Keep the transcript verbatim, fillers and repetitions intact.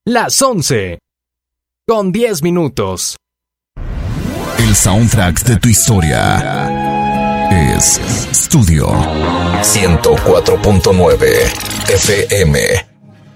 Las once, con diez minutos. El soundtrack de tu historia es Studio ciento cuatro punto nueve F M.